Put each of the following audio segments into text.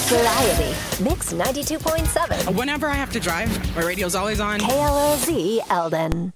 Variety. Mix 92.7. Whenever I have to drive, my radio's always on. KLOZ Eldon.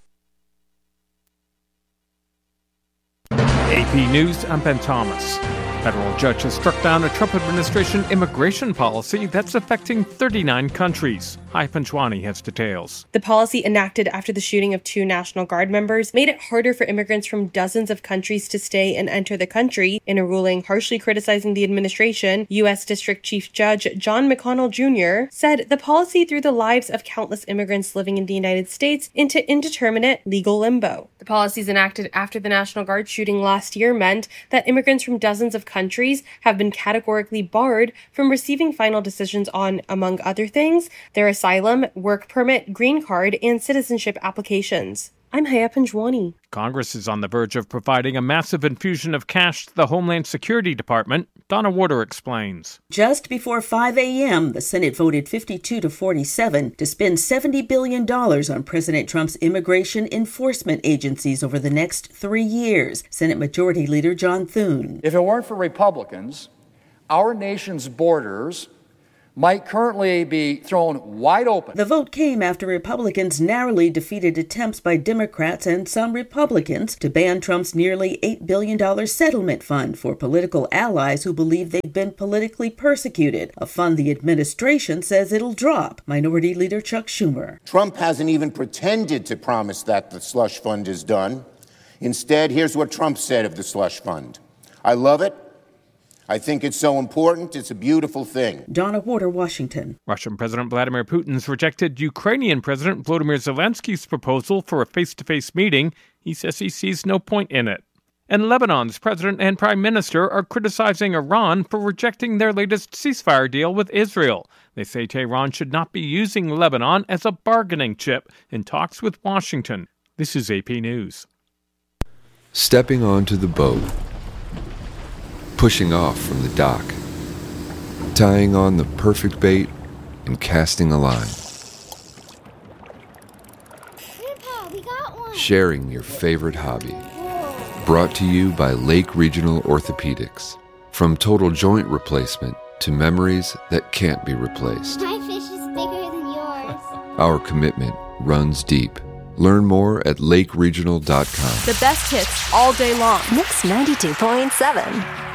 AP News, I'm Ben Thomas. Federal judge has struck down a Trump administration immigration policy that's affecting 39 countries. Hai Panchwani has details. The policy enacted after the shooting of 2 National Guard members made it harder for immigrants from dozens of countries to stay and enter the country. In a ruling harshly criticizing the administration, U.S. District Chief Judge John McConnell Jr. said the policy threw the lives of countless immigrants living in the United States into indeterminate legal limbo. The policies enacted after the National Guard shooting last year meant that immigrants from dozens of countries have been categorically barred from receiving final decisions on, among other things, their asylum, work permit, green card, and citizenship applications. I'm Haya Panjwani. Congress is on the verge of providing a massive infusion of cash to the Homeland Security Department. Donna Warder explains. Just before 5 a.m., the Senate voted 52-47 to spend $70 billion on President Trump's immigration enforcement agencies over the next 3 years. Senate Majority Leader John Thune. If it weren't for Republicans, our nation's borders might currently be thrown wide open. The vote came after Republicans narrowly defeated attempts by Democrats and some Republicans to ban Trump's nearly $8 billion settlement fund for political allies who believe they've been politically persecuted, a fund the administration says it'll drop. Minority Leader Chuck Schumer. Trump hasn't even pretended to promise that the slush fund is done. Instead, here's what Trump said of the slush fund. I love it. I think it's so important. It's a beautiful thing. Donna Warder, Washington. Russian President Vladimir Putin's rejected Ukrainian President Volodymyr Zelensky's proposal for a face-to-face meeting. He says he sees no point in it. And Lebanon's president and prime minister are criticizing Iran for rejecting their latest ceasefire deal with Israel. They say Tehran should not be using Lebanon as a bargaining chip in talks with Washington. This is AP News. Stepping onto the boat. Pushing off from the dock, tying on the perfect bait, and casting a line. Grandpa, we got one. Sharing your favorite hobby. Brought to you by Lake Regional Orthopedics. From total joint replacement to memories that can't be replaced. My fish is bigger than yours. Our commitment runs deep. Learn more at lakeregional.com. The best hits all day long. Mix 92.7.